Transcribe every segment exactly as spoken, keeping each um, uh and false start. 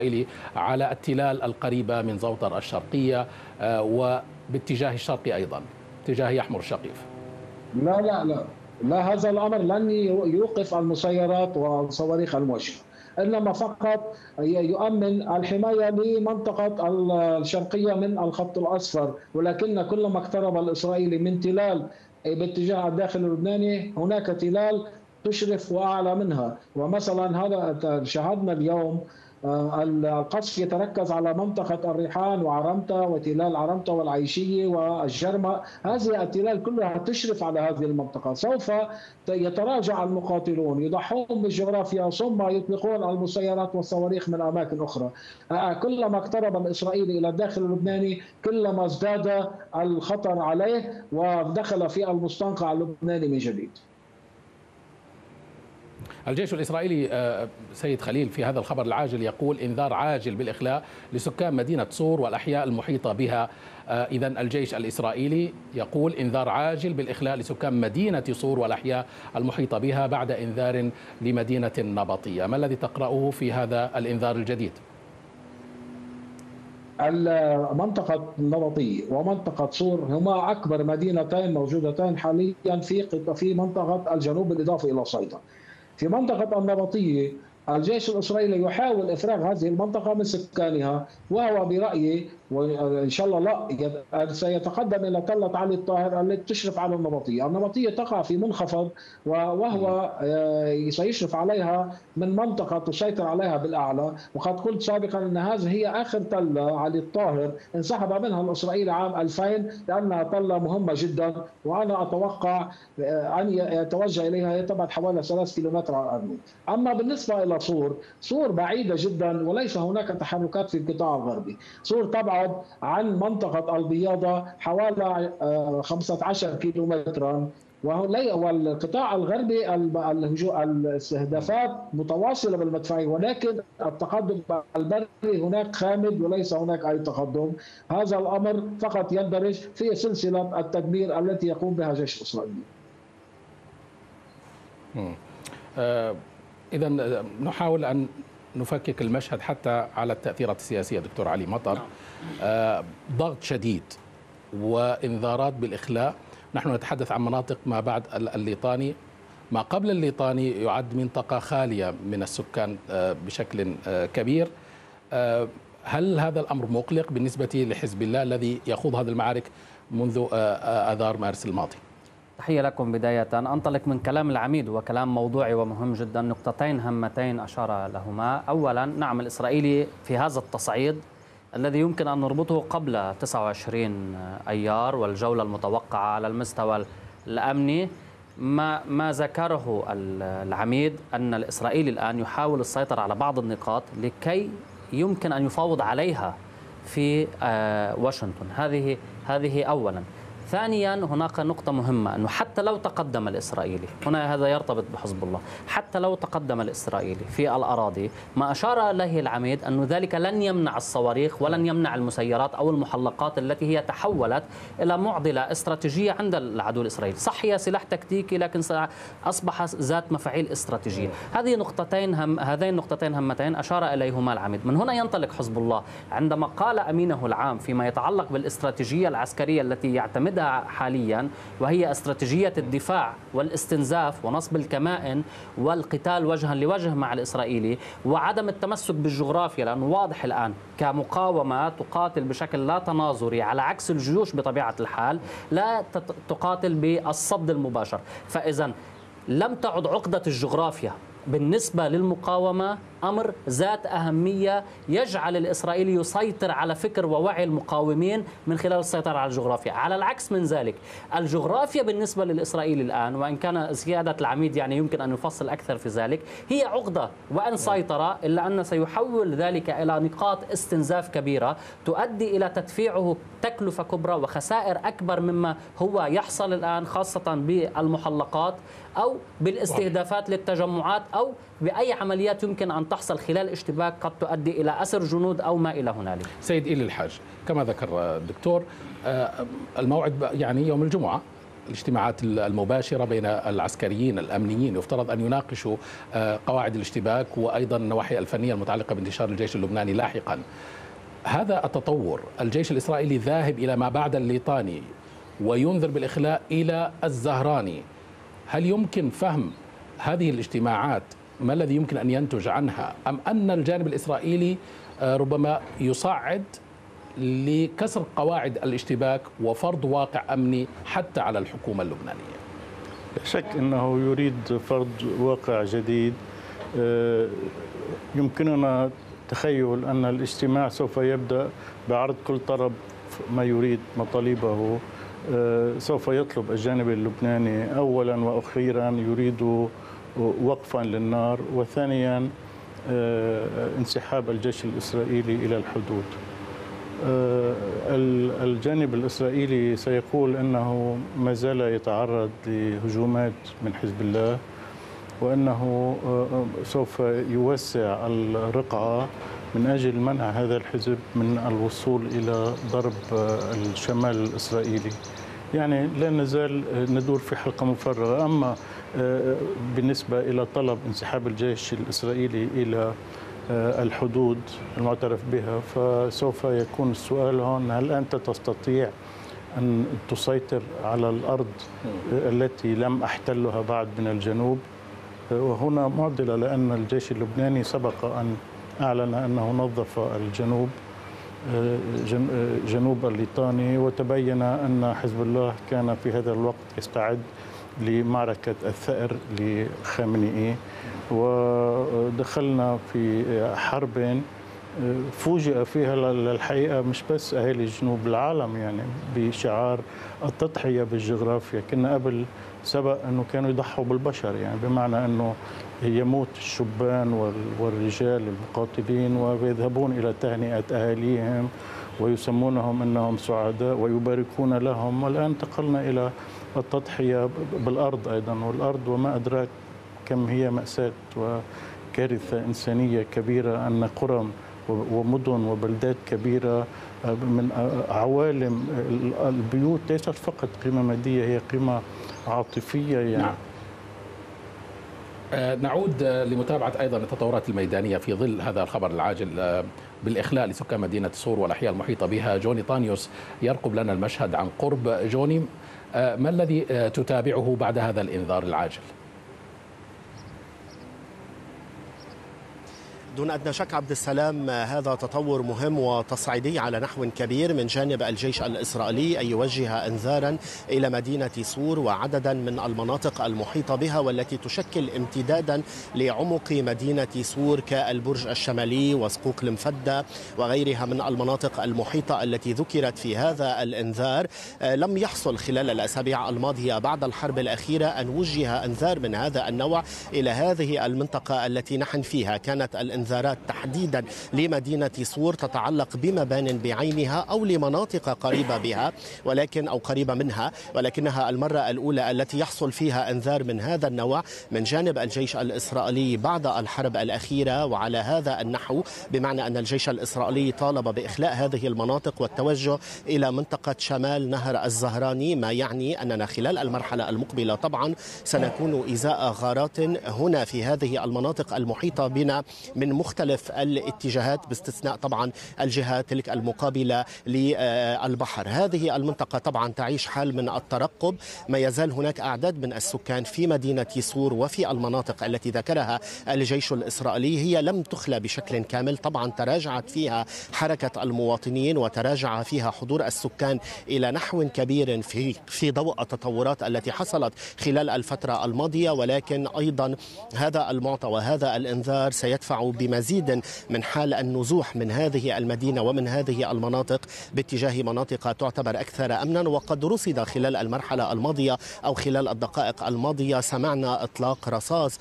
على التلال القريبة من زوطر الشرقية وباتجاه الشرقي أيضا اتجاه يحمر الشقيف؟ لا لا لا لا هذا الأمر لن يوقف المسيرات والصواريخ الموجهة، إنما فقط يؤمن الحماية لمنطقة الشرقية من الخط الأصفر، ولكن كلما اقترب الإسرائيلي من تلال باتجاه الداخل اللبناني هناك تلال تشرف وأعلى منها. ومثلا هذا شاهدنا اليوم القصف يتركز على منطقة الريحان وعرمتة وتلال عرمتة والعيشية والجرمة، هذه التلال كلها تشرف على هذه المنطقة. سوف يتراجع المقاتلون يضحون بالجغرافيا ثم يطلقون المسيرات والصواريخ من أماكن أخرى. كلما اقترب الإسرائيلي إلى الداخل اللبناني كلما ازداد الخطر عليه ودخل في المستنقع اللبناني من جديد. الجيش الإسرائيلي سيد خليل في هذا الخبر العاجل يقول إنذار عاجل بالإخلاء لسكان مدينة صور والأحياء المحيطة بها. إذا الجيش الإسرائيلي يقول إنذار عاجل بالإخلاء لسكان مدينة صور والأحياء المحيطة بها بعد إنذار لمدينة النبطية. ما الذي تقرأه في هذا الإنذار الجديد؟ منطقة النبطية ومنطقة صور هما أكبر مدينتين موجودتين حاليا في في منطقة الجنوب بالإضافة إلى صيدا. في منطقة النبطية الجيش الإسرائيلي يحاول إفراغ هذه المنطقة من سكانها، وهو برأيي وإن شاء الله لا سيتقدم إلى تلة علي الطاهر التي تشرف على النبطية. النبطية تقع في منخفض وهو سيشرف عليها من منطقة تسيطر عليها بالأعلى، وقد قلت سابقا أن هذه هي آخر تلة علي الطاهر انسحب منها الإسرائيل عام ألفين لأنها تلة مهمة جدا، وأنا أتوقع أن يتوجه إليها يتبعد حوالي ثلاث كيلومتر على الأرض. أما بالنسبة إلى صور، صور بعيدة جدا وليس هناك تحركات في القطاع الغربي. صور تبعد عن منطقة البياضة حوالي خمسة عشر كيلومترا، والقطاع الغربي الاستهدافات متواصلة بالمدفعية، ولكن التقدم البري هناك خامد وليس هناك أي تقدم. هذا الأمر فقط يندرج في سلسلة التدمير التي يقوم بها الجيش الإسرائيلي. إذا نحاول أن نفكك المشهد حتى على التأثيرات السياسية. دكتور علي مطر، ضغط شديد وإنذارات بالإخلاء. نحن نتحدث عن مناطق ما بعد الليطاني، ما قبل الليطاني يعد منطقة خالية من السكان بشكل كبير. هل هذا الأمر مقلق بالنسبة لحزب الله الذي يخوض هذه المعارك منذ آذار مارس الماضي؟ تحية لكم. بداية أنطلق من كلام العميد وكلام موضوعي ومهم جدا، نقطتين هامتين أشار لهما. أولا، نعم الإسرائيلي في هذا التصعيد الذي يمكن أن نربطه قبل تسعة وعشرين أيار والجولة المتوقعة على المستوى الأمني، ما ما ذكره العميد أن الإسرائيلي الآن يحاول السيطرة على بعض النقاط لكي يمكن أن يفاوض عليها في واشنطن. هذه هذه أولا. ثانيا، هناك نقطة مهمة أنه حتى لو تقدم الإسرائيلي، هنا هذا يرتبط بحزب الله، حتى لو تقدم الإسرائيلي في الأراضي، ما أشار إليه العميد أنه ذلك لن يمنع الصواريخ ولن يمنع المسيرات أو المحلقات التي هي تحولت إلى معضلة استراتيجية عند العدو الإسرائيلي. صح هي سلاح تكتيكي لكن أصبح ذات مفاعيل استراتيجية. هذه نقطتين هم هذين النقطتين هامتين أشار إليهما العميد. من هنا ينطلق حزب الله عندما قال أمينه العام فيما يتعلق بالاستراتيجية العسكرية التي يعتمدها حاليا، وهي استراتيجية الدفاع والاستنزاف ونصب الكمائن والقتال وجها لوجه مع الإسرائيلي وعدم التمسك بالجغرافيا، لأنه واضح الآن كمقاومة تقاتل بشكل لا تناظري على عكس الجيوش بطبيعة الحال، لا تقاتل بالصد المباشر. فإذا لم تعد عقدة الجغرافيا بالنسبة للمقاومة أمر ذات أهمية يجعل الإسرائيلي يسيطر على فكر ووعي المقاومين من خلال السيطرة على الجغرافيا. على العكس من ذلك، الجغرافيا بالنسبة للإسرائيلي الآن، وإن كان سيادة العميد يعني يمكن أن يفصل أكثر في ذلك، هي عقدة وأن سيطرة، إلا أن سيحول ذلك إلى نقاط استنزاف كبيرة تؤدي إلى تدفيعه تكلفة كبرى وخسائر أكبر مما هو يحصل الآن، خاصة بالمحلقات أو بالاستهدافات للتجمعات أو بأي عمليات يمكن أن تحصل خلال اشتباك قد تؤدي إلى أسر جنود أو ما إلى هنالك. سيد إيلي الحاج، كما ذكر الدكتور الموعد يعني يوم الجمعة الاجتماعات المباشرة بين العسكريين الأمنيين، يفترض أن يناقشوا قواعد الاشتباك وأيضا النواحي الفنية المتعلقة بانتشار الجيش اللبناني لاحقا. هذا التطور، الجيش الإسرائيلي ذاهب إلى ما بعد الليطاني وينذر بالإخلاء إلى الزهراني، هل يمكن فهم هذه الاجتماعات ما الذي يمكن أن ينتج عنها، أم أن الجانب الإسرائيلي ربما يصعد لكسر قواعد الاشتباك وفرض واقع أمني حتى على الحكومة اللبنانية؟ لا شك أنه يريد فرض واقع جديد. يمكننا تخيل أن الاجتماع سوف يبدأ بعرض كل طرف ما يريد مطالبه. سوف يطلب الجانب اللبناني أولا وأخيرا يريد وقفا للنار، وثانيا انسحاب الجيش الإسرائيلي إلى الحدود. الجانب الإسرائيلي سيقول أنه ما زال يتعرض لهجومات من حزب الله، وأنه سوف يوسع الرقعة من أجل منع هذا الحزب من الوصول إلى ضرب الشمال الإسرائيلي. يعني لا نزال ندور في حلقة مفرغة. أما بالنسبة إلى طلب انسحاب الجيش الإسرائيلي إلى الحدود المعترف بها، فسوف يكون السؤال هون: هل أنت تستطيع أن تسيطر على الأرض التي لم أحتلها بعد من الجنوب؟ وهنا معضلة، لأن الجيش اللبناني سبق أن أعلن أنه نظف الجنوب جنوب الليطاني، وتبين أن حزب الله كان في هذا الوقت يستعد لمعركة الثأر لخامنئي، ودخلنا في حرب فوجئ فيها الحقيقة مش بس أهالي جنوب العالم، يعني بشعار التضحية بالجغرافيا. كنا قبل سبق أنه كانوا يضحوا بالبشر، يعني بمعنى أنه يموت الشبان والرجال المقاتلين ويذهبون إلى تهنئة أهاليهم ويسمونهم أنهم سعداء ويباركون لهم. والآن انتقلنا إلى التضحية بالأرض أيضا، والأرض وما أدراك كم هي مأساة وكارثة إنسانية كبيرة، أن قرى ومدن وبلدات كبيرة من عوالم البيوت ليست فقط قيمة مادية، هي قيمة عاطفية يعني. نعم. نعود لمتابعة أيضا التطورات الميدانية في ظل هذا الخبر العاجل بالإخلاء لسكان مدينة صور والأحياء المحيطة بها. جوني طانيوس يرقب لنا المشهد عن قرب. جوني، ما الذي تتابعه بعد هذا الإنذار العاجل؟ دون أدنى شك عبد السلام، هذا تطور مهم وتصعيدي على نحو كبير من جانب الجيش الإسرائيلي أن يوجه إنذارا إلى مدينة صور وعددا من المناطق المحيطة بها والتي تشكل امتدادا لعمق مدينة صور كالبرج الشمالي وسقوق المفدة وغيرها من المناطق المحيطة التي ذكرت في هذا الإنذار. لم يحصل خلال الأسابيع الماضية بعد الحرب الأخيرة أن وجه إنذار من هذا النوع إلى هذه المنطقة التي نحن فيها. كانت الإنذارات تحديدا لمدينة صور تتعلق بمبان بعينها أو لمناطق قريبة بها ولكن أو قريبة منها، ولكنها المرة الأولى التي يحصل فيها إنذار من هذا النوع من جانب الجيش الإسرائيلي بعد الحرب الأخيرة. وعلى هذا النحو بمعنى أن الجيش الإسرائيلي طالب بإخلاء هذه المناطق والتوجه إلى منطقة شمال نهر الزهراني، ما يعني أننا خلال المرحلة المقبلة طبعا سنكون إزاء غارات هنا في هذه المناطق المحيطة بنا من مختلف الاتجاهات باستثناء طبعا الجهات تلك المقابلة للبحر. هذه المنطقة طبعا تعيش حال من الترقب. ما يزال هناك أعداد من السكان في مدينة صور وفي المناطق التي ذكرها الجيش الإسرائيلي هي لم تخلى بشكل كامل. طبعا تراجعت فيها حركة المواطنين وتراجع فيها حضور السكان إلى نحو كبير في في ضوء التطورات التي حصلت خلال الفترة الماضية، ولكن أيضا هذا المعطى وهذا الإنذار سيدفع بمزيد من حال النزوح من هذه المدينة ومن هذه المناطق باتجاه مناطق تعتبر أكثر أمنا. وقد رصد خلال المرحلة الماضية أو خلال الدقائق الماضية سمعنا إطلاق رصاص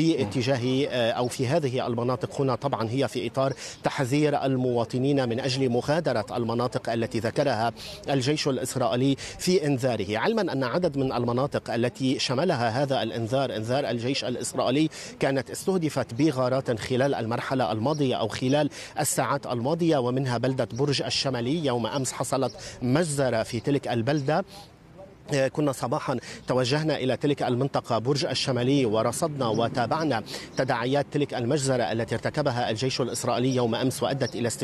باتجاه أو في هذه المناطق. هنا طبعا هي في إطار تحذير المواطنين من أجل مغادرة المناطق التي ذكرها الجيش الإسرائيلي في إنذاره، علما أن عدد من المناطق التي شملها هذا الإنذار إنذار الجيش الإسرائيلي كانت استهدفت بغارات خلال المرحلة الماضية أو خلال الساعات الماضية، ومنها بلدة برج الشمالي. يوم أمس حصلت مجزرة في تلك البلدة كنا صباحا توجهنا إلى تلك المنطقة برج الشمالي ورصدنا وتابعنا تداعيات تلك المجزرة التي ارتكبها الجيش الإسرائيلي يوم أمس وأدت إلى